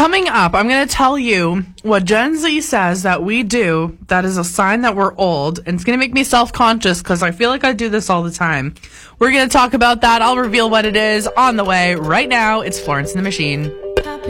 Coming up, I'm going to tell you what Gen Z says that we do that is a sign that we're old, and it's going to make me self-conscious because I feel like I do this all the time. We're going to talk about that. I'll reveal what it is on the way right now. It's Florence and the Machine.